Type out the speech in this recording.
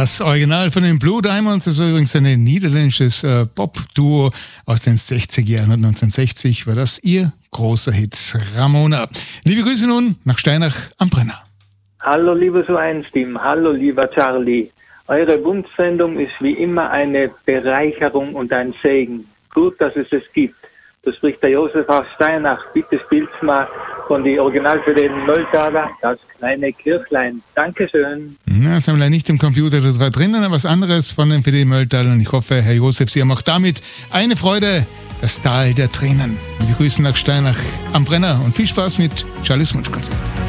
Das Original von den Blue Diamonds, das war übrigens ein niederländisches Pop-Duo aus den 60er Jahren. Und 1960 war das ihr großer Hit, Ramona. Liebe Grüße nun nach Steinach am Brenner. Hallo lieber So-Ein-Team, hallo lieber Charlie. Eure Wunschsendung ist wie immer eine Bereicherung und ein Segen. Gut, dass es gibt. Da spricht der Josef aus Steinach. Bitte spielt's mal von die Original für den Mölltaler, das kleine Kirchlein. Dankeschön. Na, das haben wir nicht im Computer, das war drinnen, aber was anderes von dem FD Mölltaler. Und ich hoffe, Herr Josef, Sie haben auch damit eine Freude, das Tal der Tränen. Wir grüßen nach Steinach am Brenner und viel Spaß mit Charlies Wunschkonzert.